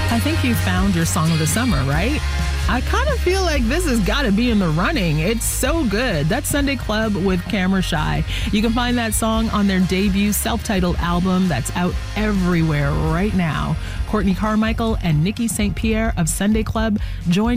I think you found your song of the summer, right? I kind of feel like this has got to be in the running. It's so good. That's Sunday Club with Camera Shy. You can find that song on their debut self-titled album that's out everywhere right now. Courtney Carmichael and Nikki St. Pierre of Sunday Club join